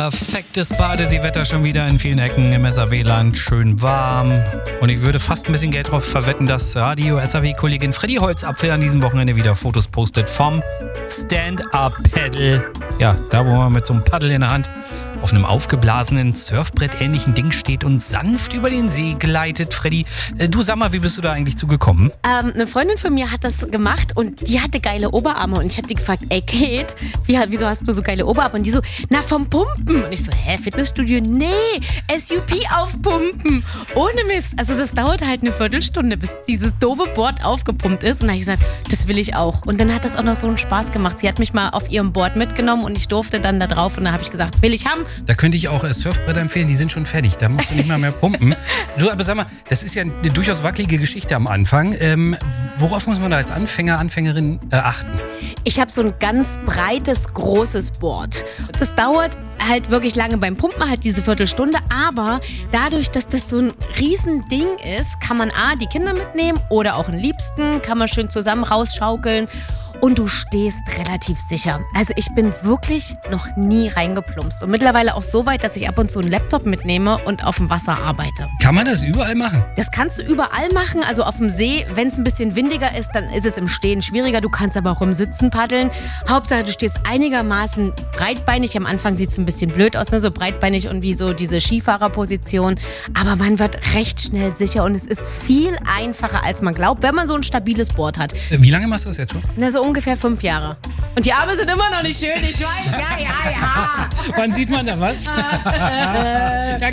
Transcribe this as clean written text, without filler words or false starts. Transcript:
Perfektes Badeseewetter schon wieder in vielen Ecken im SAW-Land. Schön warm. Und ich würde fast ein bisschen Geld drauf verwetten, dass Radio-SAW-Kollegin Freddy Holzapfel an diesem Wochenende wieder Fotos postet vom Stand-Up-Paddle. Ja, da wo man mit so einem Paddel in der Hand auf einem aufgeblasenen Surfbrett-ähnlichen Ding steht und sanft über den See gleitet. Freddy, du sag mal, wie bist du da eigentlich zugekommen? Eine Freundin von mir hat das gemacht und die hatte geile Oberarme. Und ich habe die gefragt, ey Kate, wieso hast du so geile Oberarme? Und die so, na vom Pumpen. Und ich so, Fitnessstudio? Nee, SUP aufpumpen. Ohne Mist. Also das dauert halt eine Viertelstunde, bis dieses doofe Board aufgepumpt ist. Und dann habe ich gesagt, das will ich auch. Und dann hat das auch noch so einen Spaß gemacht. Sie hat mich mal auf ihrem Board mitgenommen und ich durfte dann da drauf. Und dann habe ich gesagt, will ich haben. Da könnte ich auch Surfbretter empfehlen, die sind schon fertig. Da musst du nicht mal mehr pumpen. Du, aber sag mal, das ist ja eine durchaus wackelige Geschichte am Anfang. Worauf muss man da als Anfänger, Anfängerin achten? Ich habe so ein ganz breites, großes Board. Das dauert halt wirklich lange beim Pumpen, halt diese Viertelstunde. Aber dadurch, dass das so ein Riesending ist, kann man die Kinder mitnehmen oder auch einen Liebsten, kann man schön zusammen rausschaukeln. Und du stehst relativ sicher. Also ich bin wirklich noch nie reingeplumpst. Und mittlerweile auch so weit, dass ich ab und zu einen Laptop mitnehme und auf dem Wasser arbeite. Kann man das überall machen? Das kannst du überall machen. Also auf dem See, wenn es ein bisschen windiger ist, dann ist es im Stehen schwieriger. Du kannst aber auch im Sitzen paddeln. Hauptsache, du stehst einigermaßen breitbeinig. Am Anfang sieht es ein bisschen blöd aus, ne? So breitbeinig und wie so diese Skifahrerposition. Aber man wird recht schnell sicher und es ist viel einfacher, als man glaubt, wenn man so ein stabiles Board hat. Wie lange machst du das jetzt schon? Na, so ungefähr 5 Jahre. Und die Arme sind immer noch nicht schön, ich weiß. Ja. Wann sieht man da was?